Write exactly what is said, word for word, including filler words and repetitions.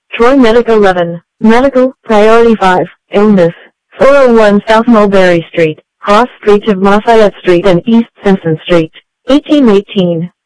Troy Medical eleven. Medical, Priority five, Illness, four oh one South Mulberry Street, Cross Street of Lafayette Street and East Simpson Street, eighteen eighteen.